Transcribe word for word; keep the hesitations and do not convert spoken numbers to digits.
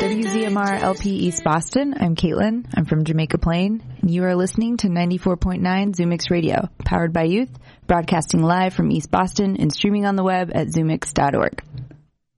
W Z M R L P East Boston, I'm Caitlin. I'm from Jamaica Plain, and you are listening to ninety-four point nine Zoomix Radio, powered by youth, broadcasting live from East Boston and streaming on the web at zoomix dot org.